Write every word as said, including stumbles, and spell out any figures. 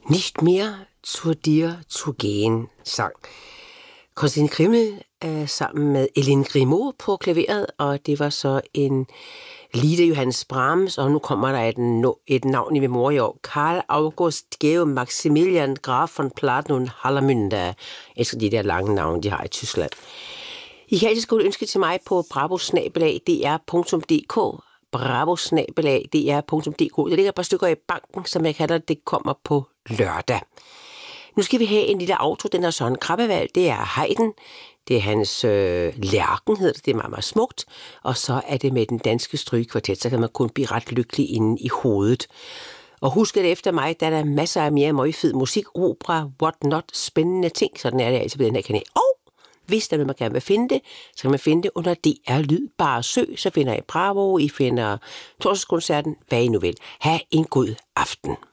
Nicht mehr zu dir zu gehen, sang Konstantin Krimmel øh, sammen med Elin Grimaud på klaveret, og det var så en lied af Johannes Brahms, og nu kommer der et, et navn i memorie år. Karl August Georg Maximilian Graf von Platen und Hallermünde. Jeg elsker de der lange navne, de har i Tyskland. I kan altid skrive ønske til mig på bravo snabel-a d r punktum d k. bravo snabel-a d r punktum d k. Der ligger et par stykker i banken, som jeg kalder, det kommer på lørdag. Nu skal vi have en lille auto, den er Søren Krabbevalg. Det er Haydn. Det er hans øh, Lærken, hedder det. Det er meget, meget smukt. Og så er det med den danske strygekvartet, så kan man kun blive ret lykkelig inde i hovedet. Og husk, at efter mig, der er der masser af mere møgfed musik, opera, what not, spændende ting. Sådan er det altså på den her kanal. Og hvis der vil man gerne vil finde det, så kan man finde det under D R Lyd. Bare søg, så finder I Bravo, I finder torsdagskoncerten, hvad I nu vil. Ha' en god aften.